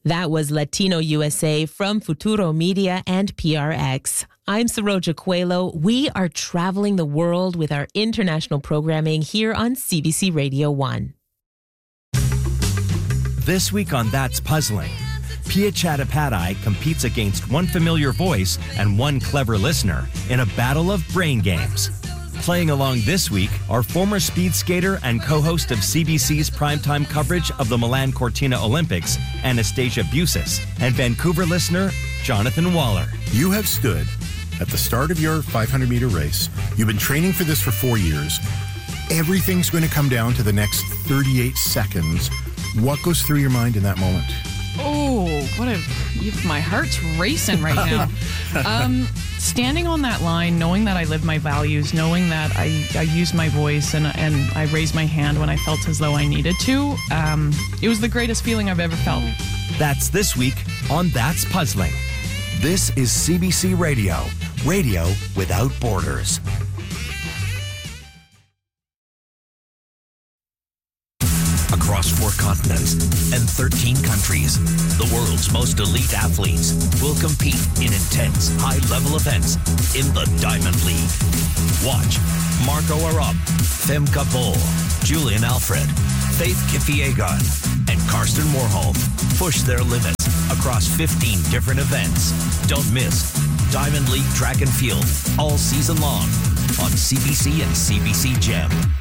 That was Latino USA from Futuro Media and PRX. I'm Saroja Coelho. We are traveling the world with our international programming here on CBC Radio 1. This week on That's Puzzling, Pia Chattopadhyay competes against one familiar voice and one clever listener in a battle of brain games. Playing along this week, our former speed skater and co-host of CBC's primetime coverage of the Milan Cortina Olympics, Anastasia Busis, and Vancouver listener, Jonathan Waller. You have stood at the start of your 500-meter race. You've been training for this for 4 years. Everything's going to come down to the next 38 seconds. What goes through your mind in that moment? Oh, my heart's racing right now. Standing on that line, knowing that I live my values, knowing that I used my voice and I raised my hand when I felt as though I needed to, it was the greatest feeling I've ever felt. That's this week on That's Puzzling. This is CBC Radio, radio without borders. Across 4 continents and 13 countries, the world's most elite athletes will compete in intense, high-level events in the Diamond League. Watch Marco Arop, Femke Bol, Julian Alfred, Faith Kipyegon, and Karsten Warholm push their limits across 15 different events. Don't miss Diamond League Track and Field all season long on CBC and CBC Gem.